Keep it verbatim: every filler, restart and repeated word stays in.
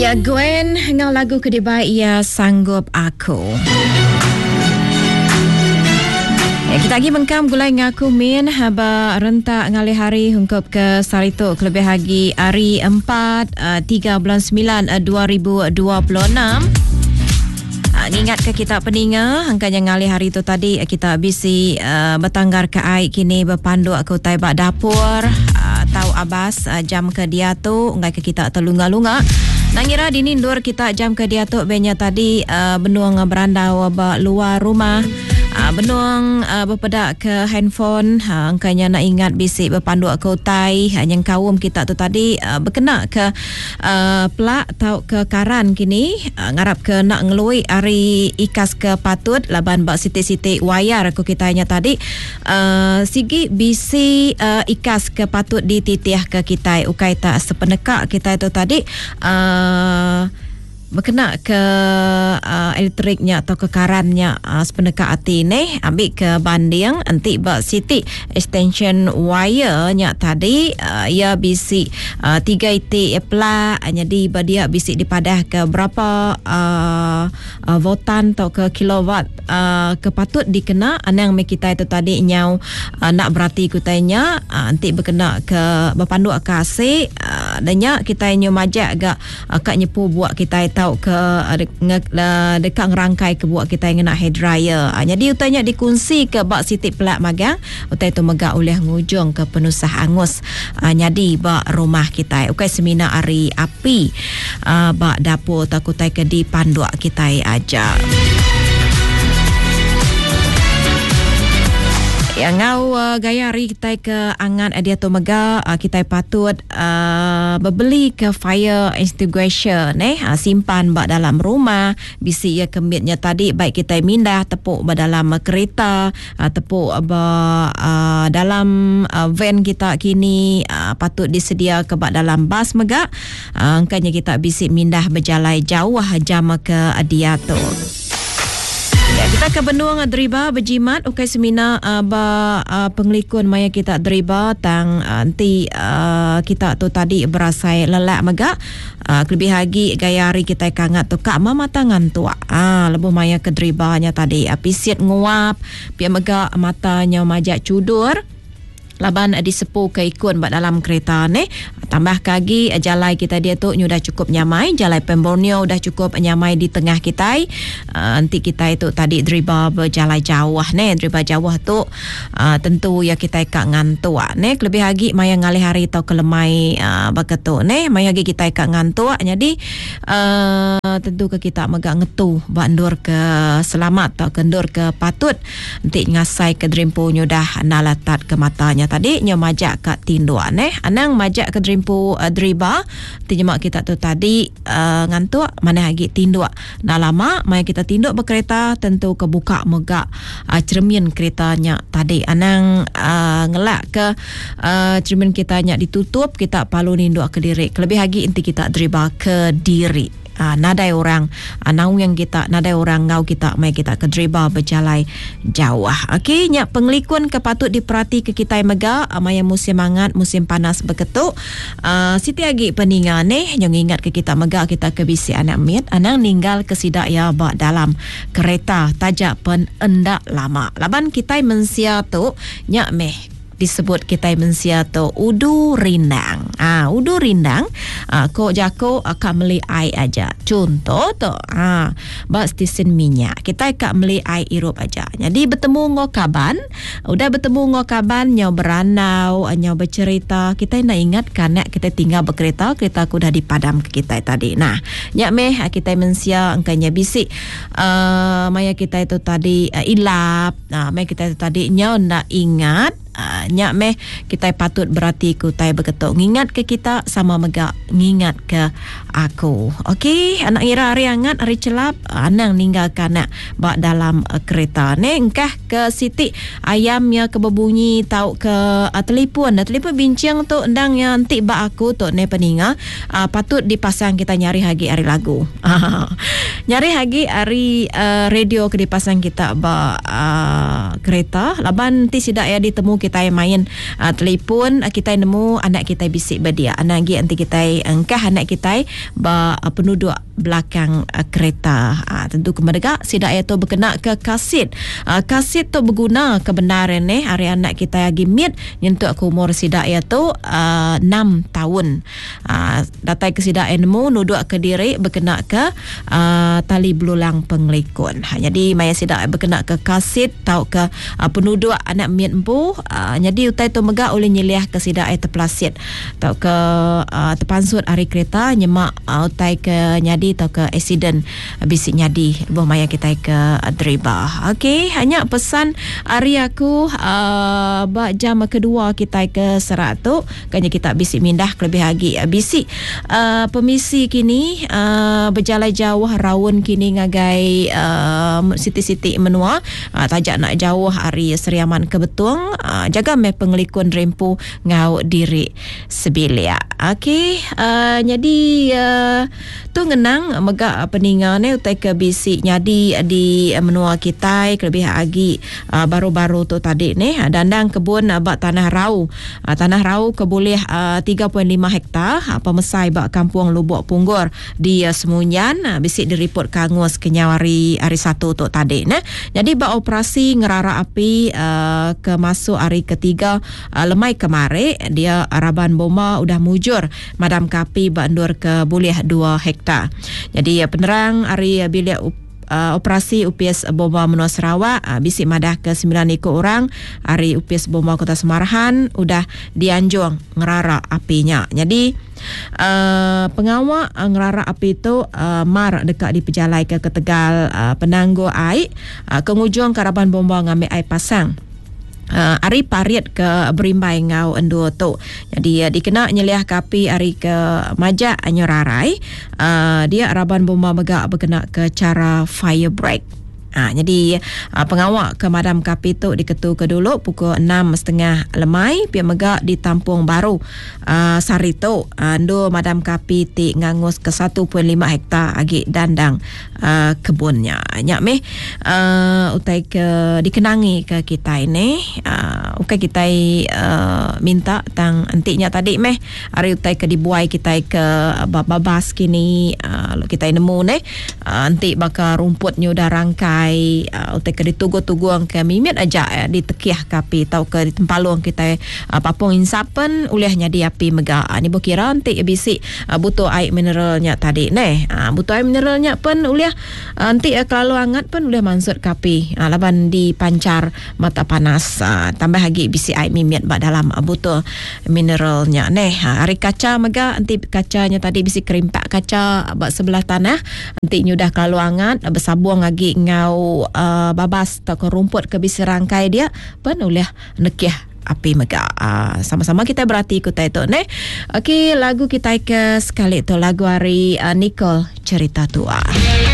Ya, Gwen dengan lagu kedua Ia Sanggup Aku. Ya, kita lagi mengkam gulai ngaku min haba rentak ngali hari hungkup ke Sarito kelebih hagi hari empat tiga bulan sembilan dua ribu dua puluh enam. Ingat ke kita peninga angkanya ngali hari tu tadi kita bisi uh, bertanggar ke air kini berpandu aku taibak dapur uh, tahu abas uh, jam ke dia tu ngai ke kita terlunga-lunga nangira dinindur kita jam ke dia tu benya tadi uh, benuang berandau ba luar rumah uh, benuang uh, berpedak ke handphone uh, angkanya nak ingat bisi berpandu aku tai uh, yang kaum kita tu tadi uh, berkena ke uh, pelak tau ke karan kini uh, ngarap ke nak ngelui hari ikas ke patut laban bak siti-siti wayar aku kitanya tadi uh, sigi bisi uh, ikas ke patut dititiah ke kita ukai tak sepenekak kita itu tadi uh, berkena ke uh, elektriknya atau ke karannya uh, sependekat hati ni ambil ke banding nanti buat siti extension wire nya tadi uh, ia bisi uh, tiga iti pla jadi dia bisi dipadah ke berapa uh, uh, voltan atau ke kilowatt uh, kepatut dikena anang me kita itu tadi nyau uh, nak berarti kutanya uh, nanti berkena ke berpandu akase uh, danya kita nyu majak agak uh, kak nyepu buat kita tahu ke uh, dekat ngerangkai ke buat kita yang nak hair dryer. Uh, jadi utanya dikunci ke bak siti pelak magang utai tu megak oleh ngujung ke penusah angus uh, nyadi bak rumah kita. Ukai semina hari api uh, bak dapur takutai ke di panduak kita aja. Yang ngau uh, gaya hari kita ke angan dia tu mega uh, kita patut uh, berbeli ke fire extinguisher eh uh, simpan bak dalam rumah bisi ia kemitnya tadi baik kita mindah tepuk bak dalam uh, kereta uh, tepuk bak uh, dalam uh, van kita kini uh, patut disedia ke bak dalam bas mega uh, angkanya kita bisi mindah berjalai jauh jam ke dia tu. Ya, kita ke benua Driba berjimat ukai semina uh, ba uh, penglikun maya kita Driba tang uh, nanti uh, kita tu tadi berasai lelak mega uh, lebih lagi gaya hari kita kangat tu kak mama tangan tua ah lebuh maya ke Driba nya tadi uh, pisit nguap pia mega matanya majak cudur laban disepu ke ikun bak dalam kereta ni tambah kagi jalai kita dia tu dah cukup nyamai jalai Pemborneo dah cukup nyamai di tengah kita uh, nanti kita itu tadi Driba berjalai jauh ni Driba jauh tu uh, tentu ya kita kak ngantua ni lebih lagi maya ngalih hari tau kelemai uh, baketu ni maya lagi kita kak ngantua jadi uh, tentu ke kita megak ngetu bandur ke selamat atau kendur ke patut nanti ngasai ke Drimpo dah nalatat ke matanya tadi nyo majak kat tinduan eh anang majak ke Drimpo uh, Driba tinjemak kita tu tadi uh, ngantuk mana lagi tinduk dah lama mai kita tinduk berkereta tentu kebuka megak uh, cermin keretanya tadi anang uh, ngelak ke uh, cermin kita nya ditutup kita palu ninduk ke diri lebih lagi inti kita Driba ke diri. Uh, nadai orang uh, naung yang kita nadai orang ngau kita mai kita ke Driba berjalai jauh. Okey nya penglikun kepatut diperhati ke kita mega uh, maya musim hangat musim panas beketuk uh, siti agi peninga ni yang ingat ke kita mega kita ke bisi anak mit anang ninggal ke sidak ya bak dalam kereta tajak pen endak lama laban kita mensia tu nya meh disebut kita mensia tu udu rindang. Ah, udu rindang ah, kok jako akan beli air aja. Contoh tu ah, bak stesen minyak. Kita akan beli air irup aja. Jadi bertemu ngokaban, udah bertemu ngokaban nyau beranau, nyau bercerita. Kita nak ingat kan kita tinggal berkereta, kereta aku dah dipadam ke kita tadi. Nah, nyak meh kita mensia angkanya bisik. Uh, maya kita itu tadi uh, ilap. Nah, maya kita itu tadi nyau nak ingat Uh, nyak meh kita patut berhati ku tai berketuk ngingat ke kita sama megak ngingat ke aku. Okey anak ira hari hangat hari celap anang ninggalkan nak bak dalam uh, kereta ni engkah ke siti ayamnya ke berbunyi tau ke uh, telefon telefon bincang tu endang yang nanti bak aku tu ne peninga uh, patut dipasang kita nyari lagi hari lagu nyari lagi hari uh, radio ke dipasang kita bak uh, kereta laban nanti sidak ya ditemu kita main uh, telefon uh, kita nemu anak kita bisik berdia anak gi anti kita engkah anak kita ba uh, penduduk belakang uh, kereta. Uh, tentu kemerga sidak ia tu berkena ke kasit. Uh, kasit tu berguna kebenaran ni hari anak kita lagi mit nyentuk ke umur sidak ia tu uh, enam tahun. Uh, datai ke sidak nemu nuduk ke diri berkena ke uh, tali belulang pengelikun. Ha, jadi maya sidak berkena ke kasit tau ke uh, penduduk anak mit empu. Uh, jadi utai tu megak oleh nyeliah ke sidak ia terpelasit tau ke uh, terpansut hari kereta nyemak uh, utai ke nyadi atau ke accident bisik nyadi buah maya kita ke driver. Okey, hanya pesan hari aku uh, bak jam kedua kita ke serat tu kanya kita bisik mindah lebih lagi bisik uh, pemisi kini uh, berjalan jauh rawun kini ngagai uh, siti-siti menua uh, tajak nak jauh hari Seriaman ke Betung uh, jaga me pengelikun rempu ngau diri sebilia. Okey, uh, jadi uh, tu ngenang megak peningan ni utai ke bisik nyadi di menua kita lebih lagi uh, baru-baru tu tadi ni dandang kebun uh, bak tanah rau uh, tanah rau keboleh uh, tiga perpuluhan lima hektar uh, pemesai bak kampung Lubuk Punggur di uh, Semunyan uh, bisik direport kangus kenyawari hari satu tu tadi nah. Jadi bak operasi ngerara api uh, ke masuk hari ketiga uh, lemai kemari dia araban bomba udah mujur madam kapi bak ndur ke boleh dua hektar. Jadi penerang hari bilik Uh, operasi U P S Bomba Menua Sarawak uh, bisik madah ke sembilan ekor orang hari U P S Bomba Kota Semarahan udah dianjung ngerara apinya. Jadi uh, pengawal uh, ngerara api itu uh, mar dekat di pejalai ke Ketegal uh, penangguh air uh, kengujung karaban bomba ngambil air pasang. Uh, hari parit ke berimbai ngau endo tu. Jadi uh, dikena nyeliah kapi hari ke majak nyorarai uh, dia araban bomba megak berkena ke cara fire break. Ha, jadi uh, pengawal ke madam kapi tu diketu ke dulu pukul enam setengah lemai pihak megak di Tampung Baru uh, sari tu uh, ndo madam kapi ti ngangus ke satu perpuluhan lima hektar agi dandang uh, kebunnya nyak meh uh, utai ke dikenangi ke kita ini uh, ukai kita uh, minta tang antiknya tadi meh hari utai ke dibuai kita ke babas kini uh, kita nemu ne uh, antik bakal rumputnya udah rangkai Uh, utai ke ditugu-tugu ke mimit aja uh, di tekiah kapi tau ke di tempalung kita uh, papung insapen ulihnya di api mega uh, ni bukira nanti bisik uh, butuh air mineralnya tadi ne uh, butuh air mineralnya pun ulih uh, nanti uh, kalau hangat pun ulih mansut kapi uh, laban dipancar mata panas uh, tambah lagi bisik air mimit bak dalam uh, butuh mineralnya ne uh, hari kaca mega nanti kacanya tadi bisik kerimpak kaca bak sebelah tanah nanti nyudah kalau hangat uh, bersabung lagi ngau Uh, babas atau ke rumput ke bisi rangkai dia pun oleh nekiah api mega. Uh, sama-sama kita berhati kutai tu ne. Okey, lagu kita ke sekali tu lagu hari uh, Nicole Cerita Tua.